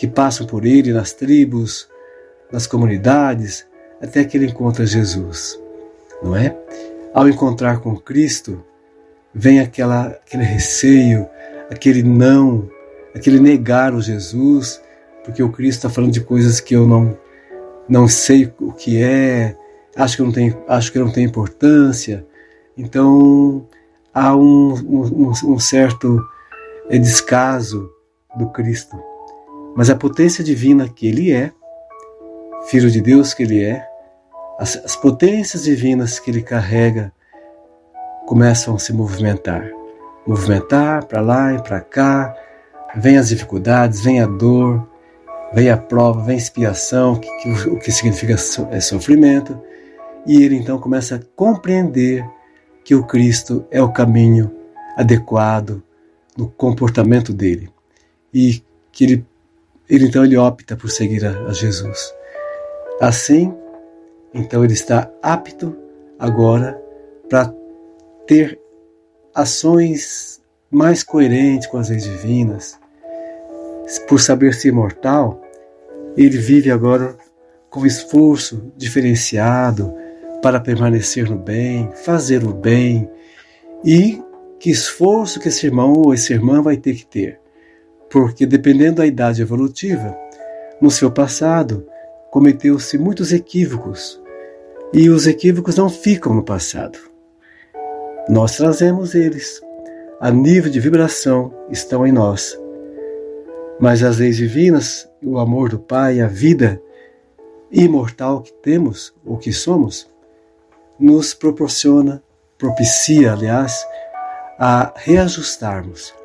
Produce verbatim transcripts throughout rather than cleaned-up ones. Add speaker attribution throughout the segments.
Speaker 1: que passam por ele nas tribos, nas comunidades, até que ele encontra Jesus, não é? Ao encontrar com Cristo, vem aquela, aquele receio, aquele não, aquele negar o Jesus, porque o Cristo está falando de coisas que eu não, não sei o que é, acho que não tem, acho que não tem importância. Então há um, um, um certo descaso do Cristo. Mas a potência divina que Ele é, Filho de Deus que Ele é, as, as potências divinas que Ele carrega começam a se movimentar. Movimentar para lá e para cá, vem as dificuldades, vem a dor, vem a prova, vem a expiação, que, que, o que significa so, é sofrimento, e ele então começa a compreender que o Cristo é o caminho adequado no comportamento dele, e que ele, ele então ele opta por seguir a, a Jesus. Assim, então ele está apto agora para ter ações mais coerentes com as leis divinas. Por saber ser imortal, ele vive agora com esforço diferenciado para permanecer no bem, fazer o bem. E que esforço que esse irmão ou essa irmã vai ter que ter. Porque dependendo da idade evolutiva, no seu passado, cometeu-se muitos equívocos. E os equívocos não ficam no passado. Nós trazemos eles. A nível de vibração estão em nós. Mas as leis divinas, o amor do Pai, a vida imortal que temos, ou que somos, nos proporciona, propicia, aliás, a reajustarmos,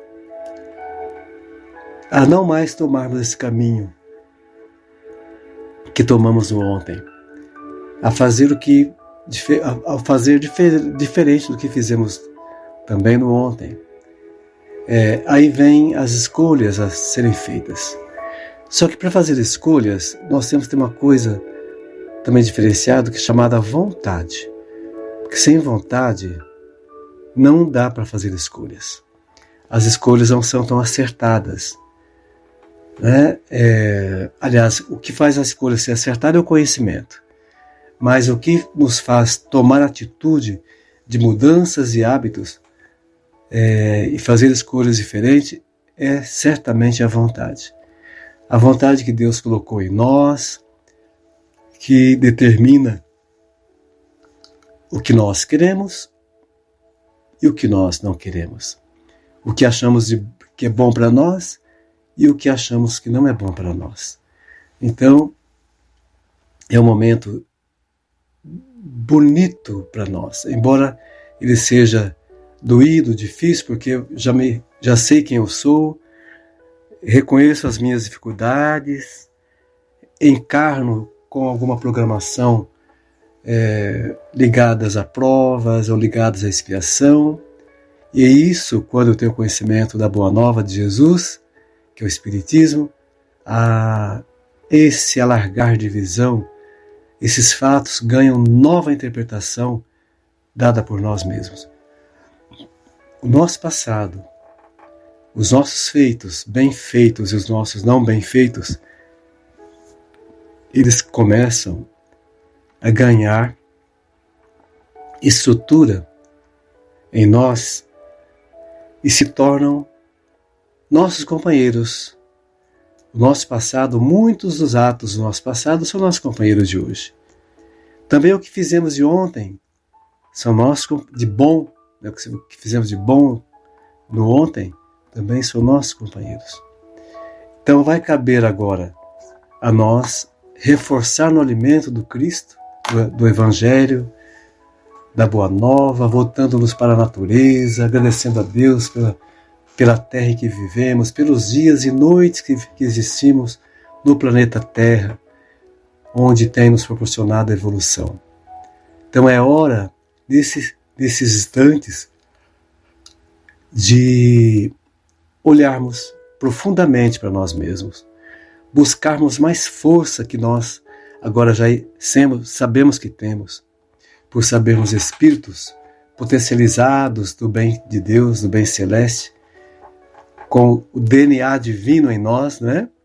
Speaker 1: a não mais tomarmos esse caminho que tomamos no ontem, a fazer o que, a fazer diferente do que fizemos também no ontem. É, aí vem as escolhas a serem feitas. Só que para fazer escolhas, nós temos que ter uma coisa também diferenciada, que é chamada vontade. Porque sem vontade, não dá para fazer escolhas. As escolhas não são tão acertadas. Né? É, aliás, o que faz a escolha ser acertada é o conhecimento. Mas o que nos faz tomar atitude de mudanças e hábitos É, e fazer escolhas diferentes é certamente a vontade. A vontade que Deus colocou em nós, que determina o que nós queremos e o que nós não queremos. O que achamos de, que é bom para nós e o que achamos que não é bom para nós. Então, é um momento bonito para nós, embora ele seja doído, difícil, porque eu já, me, já sei quem eu sou, reconheço as minhas dificuldades, encarno com alguma programação é, ligadas a provas ou ligadas à expiação, e isso, quando eu tenho conhecimento da Boa Nova de Jesus, que é o Espiritismo, a esse alargar de visão, esses fatos ganham nova interpretação dada por nós mesmos. O nosso passado, os nossos feitos bem feitos e os nossos não bem feitos, eles começam a ganhar estrutura em nós e se tornam nossos companheiros. O nosso passado, muitos dos atos do nosso passado são nossos companheiros de hoje. Também o que fizemos de ontem são nossos de bom. O que fizemos de bom no ontem também são nossos companheiros. Então vai caber agora a nós reforçar no alimento do Cristo, do, do Evangelho, da Boa Nova, voltando-nos para a natureza, agradecendo a Deus pela, pela terra em que vivemos, pelos dias e noites que, que existimos no planeta Terra, onde tem nos proporcionado a evolução. Então é hora desse desses instantes de olharmos profundamente para nós mesmos, buscarmos mais força que nós agora já sabemos que temos, por sabermos espíritos potencializados do bem de Deus, do bem celeste, com o D N A divino em nós, né?